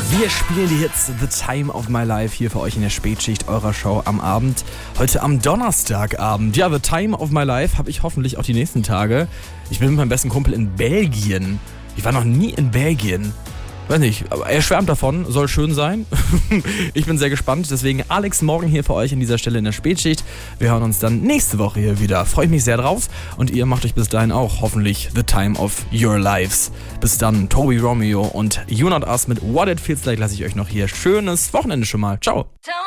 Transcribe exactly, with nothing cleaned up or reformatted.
Wir spielen die Hits The Time of My Life hier für euch in der Spätschicht eurer Show am Abend. Heute am Donnerstagabend. Ja, The Time of My Life habe ich hoffentlich auch die nächsten Tage. Ich bin mit meinem besten Kumpel in Belgien. Ich war noch nie in Belgien. Weiß nicht, aber er schwärmt davon, soll schön sein. Ich bin sehr gespannt, deswegen Alex morgen hier für euch an dieser Stelle in der Spätschicht. Wir hören uns dann nächste Woche hier wieder. Freue ich mich sehr drauf und ihr macht euch bis dahin auch hoffentlich The Time of Your Lives. Bis dann, Toby Romeo und You Not Us mit What It Feels Like lasse ich euch noch hier. Schönes Wochenende schon mal. Ciao.